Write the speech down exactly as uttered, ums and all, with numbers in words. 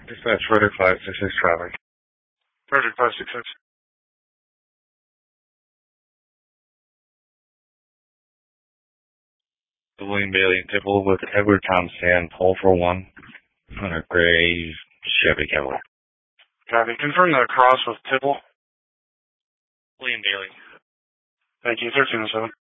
Dispatch Frederick five six six traffic. Frederick five six six. William Bailey and Tipple with Edward Tom Sand, pole for one on a gray Chevy Cavalier. Copy. Confirm the cross with Tipple. William Bailey. Thank you. thirteen oh seven.